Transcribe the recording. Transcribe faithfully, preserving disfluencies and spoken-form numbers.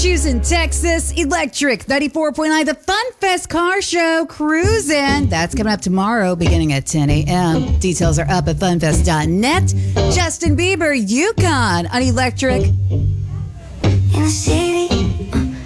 Houston, Texas, Electric ninety-four point nine, the Fun Fest Car Show, cruising. That's coming up tomorrow beginning at ten a.m. Details are up at funfest dot net. Justin Bieber, Yukon on Electric. In the city.